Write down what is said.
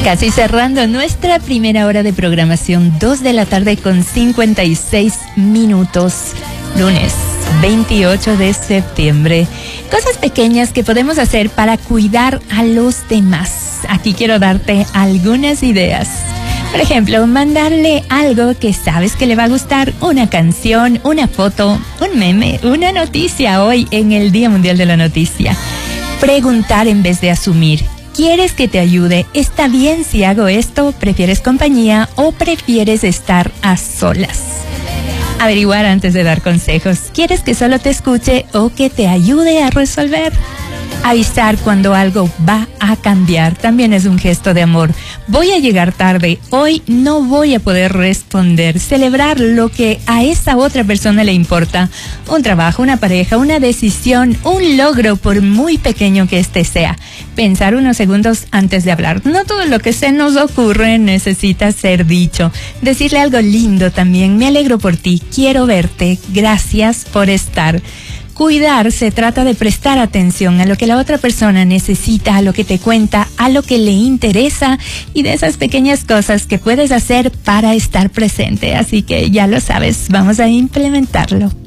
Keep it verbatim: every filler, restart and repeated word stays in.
Casi cerrando nuestra primera hora de programación, dos de la tarde con cincuenta y seis minutos, lunes veintiocho de septiembre. Cosas pequeñas que podemos hacer para cuidar a los demás. Aquí quiero darte algunas ideas. Por ejemplo, mandarle algo que sabes que le va a gustar, una canción, una foto, un meme, una noticia hoy en el Día Mundial de la Noticia. Preguntar en vez de asumir. ¿Quieres que te ayude? ¿Está bien si hago esto? ¿Prefieres compañía o prefieres estar a solas? Averiguar antes de dar consejos. ¿Quieres que solo te escuche o que te ayude a resolver? Avisar cuando algo va a cambiar también es un gesto de amor. Voy a llegar tarde, hoy no voy a poder responder. Celebrar lo que a esa otra persona le importa. Un trabajo, una pareja, una decisión, un logro, por muy pequeño que este sea. Pensar unos segundos antes de hablar. No todo lo que se nos ocurre necesita ser dicho. Decirle algo lindo también. Me alegro por ti, quiero verte, gracias por estar. Cuidar se trata de prestar atención a lo que la otra persona necesita, a lo que te cuenta, a lo que le interesa y de esas pequeñas cosas que puedes hacer para estar presente. Así que ya lo sabes, vamos a implementarlo.